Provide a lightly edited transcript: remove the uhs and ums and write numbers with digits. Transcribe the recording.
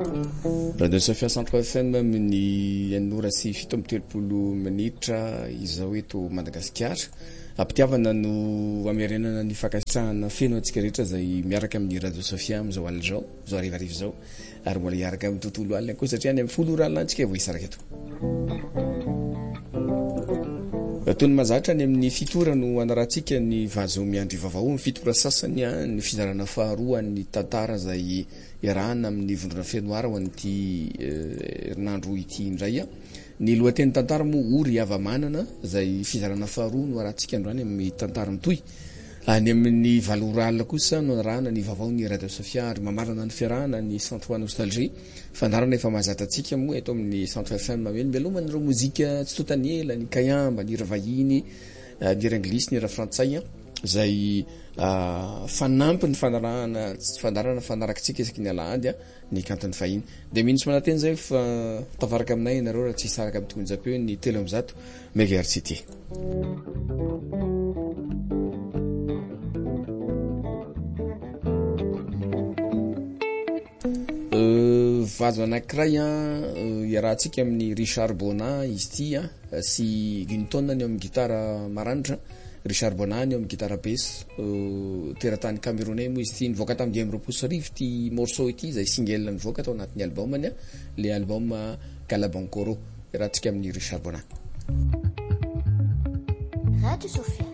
Radio Sofia Centre FM amin'ny enora sy 7:30 minitra izao eto Madagasikara. Ampitiavana no amerenana ny fakasitrahana feno antsika rehetra zay miaraka amin'ny Radio Sofia amizao alina zao, zao arivariva zao, ary mbola hiaraka amin'ny tontolo alina koa satria any amin'ny folo ora alina antsika vao isaraka eto. Tony mazatra ny amin'ny fitora no anarantsika ny vazo miandry vavao ny fitora sasany ny fizarana faharoa ny tantara zay irahana amin'ny vondrona fenoara ho an'ity herinandro ity indray ny lohateny tantara moa ory hava-manana zay fizarana faharoa no arantsika androany amin'ny tantara mitoy any amin'ny valora alina kosa no arahana ny vavao ny Radio Sofia ary mamarana ny fiarahana ny Centre Nostalgie fandarana efa mahazatra antsika moa eto amin'ny Centre FM hoe mbelomany ireo mozika tsy totaniela ny kayamba ny ravahiny ny anglisy ny frantsay zay fanampy ny fandarana fanarakitsika isaky ny alahady ny kantony fahiny de minitsy manateny zay fa tavaraka aminay nareo raha tsy saraka amin'ny tonjapeo ny 300 MHz ity. Vazo anankiray iarahantsika amin'ny Richard Bona izy ity sy Ginton ny amin'ny gitara maranitra, Richard Bona ny amin'ny gitara basse, teratany Camerounais moa izy ity nivoaka tamin'ny 2010 ity morceau ity zay single nivoaka tao anatin'ny albumany le album Kalabankoro iarahantsika amin'ny Richard Bona. Radio Sofia.